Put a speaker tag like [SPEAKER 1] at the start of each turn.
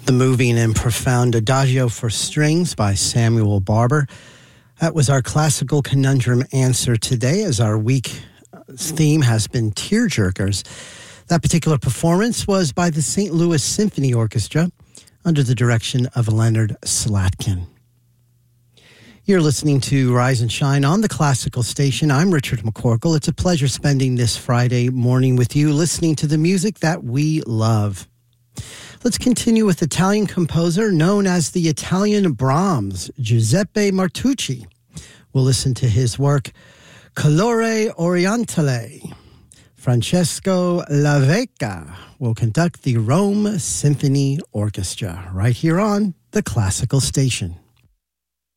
[SPEAKER 1] The moving and profound Adagio for Strings by Samuel Barber. That was our classical conundrum answer today, as our week theme has been tearjerkers. That particular performance was by the St. Louis Symphony Orchestra under the direction of Leonard Slatkin. You're listening to Rise and Shine on the Classical Station. I'm Richard McCorkle. It's a pleasure spending this Friday morning with you, listening to the music that we love. Let's continue with Italian composer known as the Italian Brahms, Giuseppe Martucci. We'll listen to his work, Colore Orientale. Francesco Lavecca will conduct the Rome Symphony Orchestra right here on the Classical Station.